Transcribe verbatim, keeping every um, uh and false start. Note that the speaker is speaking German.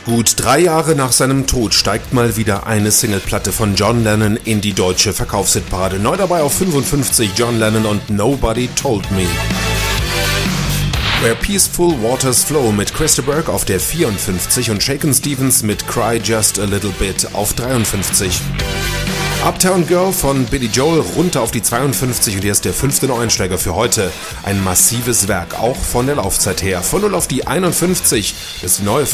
Gut drei Jahre nach seinem Tod steigt mal wieder eine Singleplatte von John Lennon in die deutsche Verkaufshitparade. Neu dabei auf fünfundfünfzig John Lennon und Nobody Told Me. Where Peaceful Waters Flow mit Chris de Burgh auf der vierundfünfzig und Shakin' Stevens mit Cry Just a Little Bit auf dreiundfünfzig. Uptown Girl von Billy Joel runter auf die zweiundfünfzig und hier ist der fünfte Neueinsteiger für heute. Ein massives Werk, auch von der Laufzeit her. Von null auf die einundfünfzig, das neue